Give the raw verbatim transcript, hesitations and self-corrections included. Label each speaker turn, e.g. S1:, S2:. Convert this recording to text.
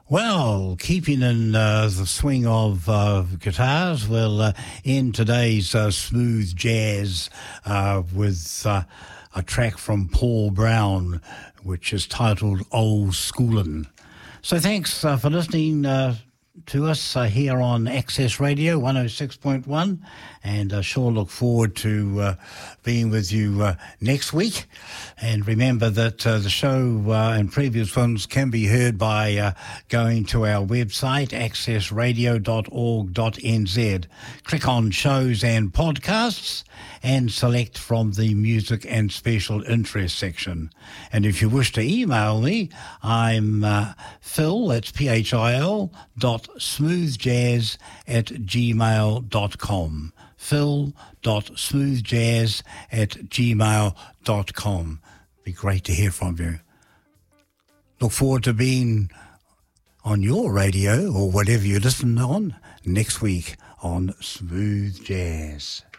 S1: Well, keeping in uh, the swing of uh, guitars, we'll uh, end today's uh, smooth jazz uh, with uh, a track from Paul Brown, which is titled Old Schoolin'. So thanks uh, for listening uh, to us uh, here on Access Radio one oh six point one, and I uh, sure look forward to uh, being with you uh, next week. And remember that uh, the show uh, and previous ones can be heard by uh, going to our website, access radio dot org dot n z. Click on shows and podcasts and select from the music and special interest section. And if you wish to email me, I'm uh, Phil, that's P H I L, dot smoothjazz at gmail dot com. Phil dot smoothjazz at gmail dot com. Be great to hear from you. Look forward to being on your radio or whatever you listen on next week on Smooth Jazz.